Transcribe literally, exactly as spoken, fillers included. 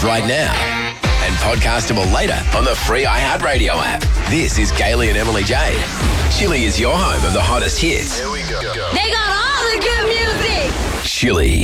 live right now and podcastable later on the free iHeartRadio app. This is Gailey and Emily J. Chili is your home of the hottest hits. Here we go. They got all the good music. Chili.